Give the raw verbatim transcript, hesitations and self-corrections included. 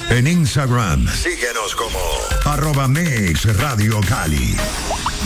En Instagram, síguenos como arroba Mix Radio Cali.